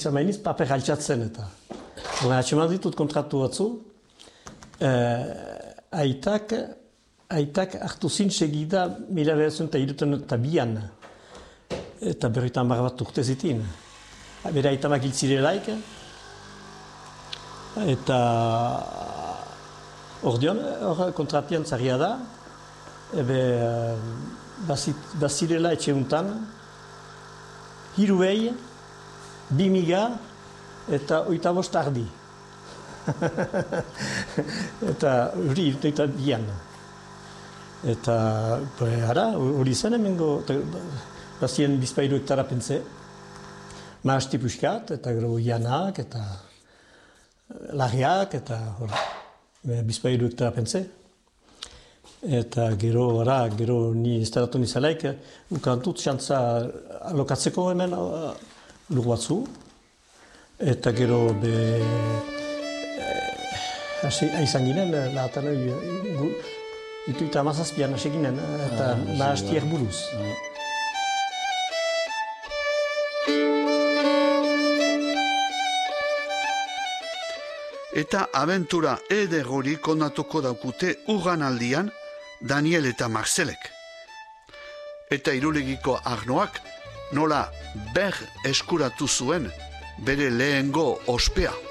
Zamainiz paper altxatzen eta. Atxeman ditut kontratu batzu. Aitak hartu zin segida 1972an. Eta berritan bat urte zitin. Bere aitamak hiltzirelaik. Eta ordeon, kontratian zarria da. Bazirela etxe untan. 3.000, 2.000 eta 85 ardi. Eta hori irteita bian. Eta hori zen emengo, bazien bizpairu hektara pentze. Maazti puskat, eta gero janak, eta larriak, eta bizpairu hektara pentze. Eta gero ni instalatu nizalaik, ukantut xantza alokatzeko hemen lur batzu. Eta gero aizan ginen, lahatan ituita amazazpian hasi ginen, eta mahastiak buruz. Eta abentura eder hori kondatuko daukute urran aldian Daniel eta Marcelek. Eta Irulegiko Arnoak nola ber eskuratu zuen bere lehengo ospea.